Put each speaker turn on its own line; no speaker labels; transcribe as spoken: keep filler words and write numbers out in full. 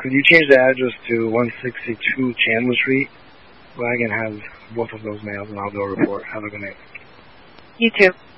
could you change the address to one sixty-two Chandler Street, where I can have both of those mails, and I'll do a report. Have a good night.
You too.